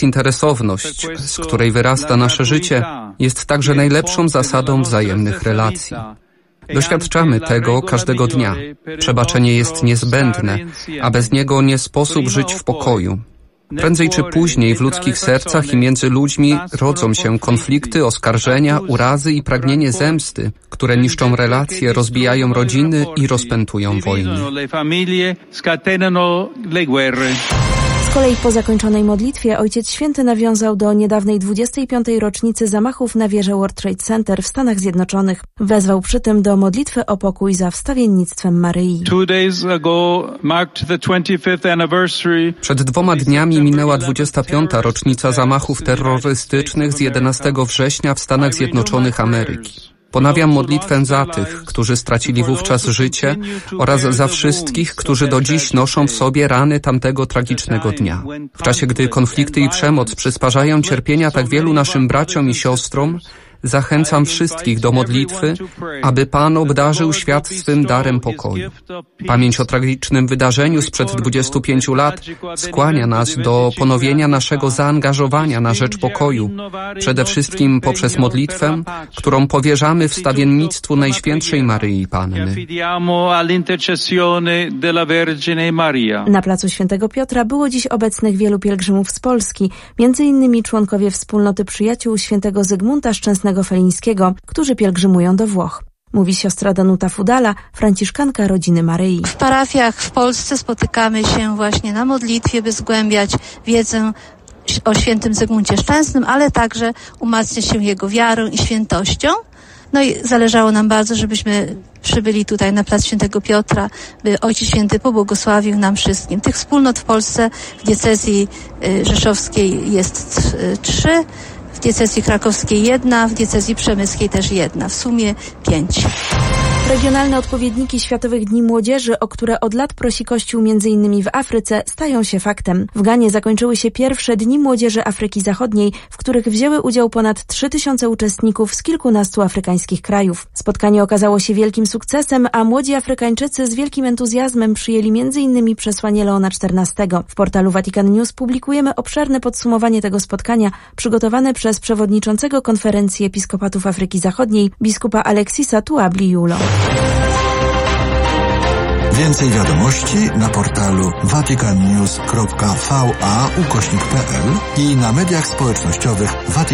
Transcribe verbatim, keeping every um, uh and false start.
Interesowność, z której wyrasta nasze życie, jest także najlepszą zasadą wzajemnych relacji. Doświadczamy tego każdego dnia. Przebaczenie jest niezbędne, a bez niego nie sposób żyć w pokoju. Prędzej czy później w ludzkich sercach i między ludźmi rodzą się konflikty, oskarżenia, urazy i pragnienie zemsty, które niszczą relacje, rozbijają rodziny i rozpętują wojny. Z kolei po zakończonej modlitwie Ojciec Święty nawiązał do niedawnej dwudziestej piątej rocznicy zamachów na wieżę World Trade Center w Stanach Zjednoczonych. Wezwał przy tym do modlitwy o pokój za wstawiennictwem Maryi. Przed dwoma dniami minęła dwudziesta piąta rocznica zamachów terrorystycznych z jedenastego września w Stanach Zjednoczonych Ameryki. Ponawiam modlitwę za tych, którzy stracili wówczas życie oraz za wszystkich, którzy do dziś noszą w sobie rany tamtego tragicznego dnia. W czasie, gdy konflikty i przemoc przysparzają cierpienia tak wielu naszym braciom i siostrom, zachęcam wszystkich do modlitwy, aby Pan obdarzył świat swym darem pokoju. Pamięć o tragicznym wydarzeniu sprzed dwudziestu pięciu lat skłania nas do ponowienia naszego zaangażowania na rzecz pokoju, przede wszystkim poprzez modlitwę, którą powierzamy wstawiennictwu Najświętszej Maryi Panny. Na placu Świętego Piotra było dziś obecnych wielu pielgrzymów z Polski, między innymi członkowie wspólnoty przyjaciół świętego Zygmunta Szczęsnego Felińskiego, którzy pielgrzymują do Włoch. Mówi siostra Danuta Fudala, franciszkanka rodziny Maryi. W parafiach w Polsce spotykamy się właśnie na modlitwie, by zgłębiać wiedzę o świętym Zygmuncie Szczęsnym, ale także umacniać się jego wiarą i świętością. No i zależało nam bardzo, żebyśmy przybyli tutaj na plac Świętego Piotra, by Ojciec Święty pobłogosławił nam wszystkim. Tych wspólnot w Polsce w diecezji rzeszowskiej jest trzy, w diecezji krakowskiej jedna, w diecezji przemyskiej też jedna, w sumie pięć. Regionalne odpowiedniki Światowych Dni Młodzieży, o które od lat prosi Kościół między innymi w Afryce, stają się faktem. W Ganie zakończyły się pierwsze Dni Młodzieży Afryki Zachodniej, w których wzięły udział ponad trzy tysiące uczestników z kilkunastu afrykańskich krajów. Spotkanie okazało się wielkim sukcesem, a młodzi Afrykańczycy z wielkim entuzjazmem przyjęli między innymi przesłanie Leona czternastego. W portalu Vatican News publikujemy obszerne podsumowanie tego spotkania, przygotowane przez przewodniczącego Konferencji Episkopatów Afryki Zachodniej, biskupa Alexisa Tuabli-Julo. Więcej wiadomości na portalu vaticannews kropka va ukośnik p l i na mediach społecznościowych Vatican.